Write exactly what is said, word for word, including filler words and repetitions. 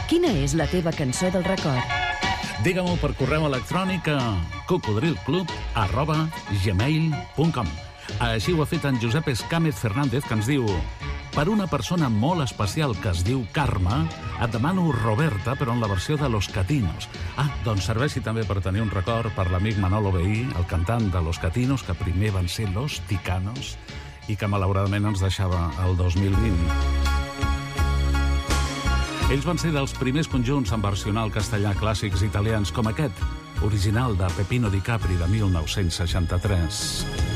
Quina és la teva cançó del record? Digue-m'ho per correu electrònic a cocodrilclub arroba gmail punt com. Així ho ha fet en Josep Escàmez Fernández, que ens diu: per una persona molt especial que es diu Carme, et demano Roberta, però en la versió de Los Catinos. Ah, doncs serveixi també per tenir un record per l'amic Manolo Veí, el cantant de Los Catinos, que primer van ser Los Ticanos i que malauradament ens deixava el dos mil vint. Ells van ser dels primers conjunts en versionar el castellà clàssics italians com aquest, original de Peppino Di Capri de mil nou-cents seixanta-tres.